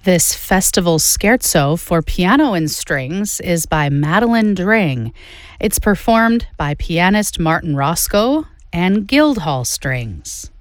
This festival scherzo for piano and strings is by Madeline Dring. It's performed by pianist Martin Roscoe and Guildhall Strings.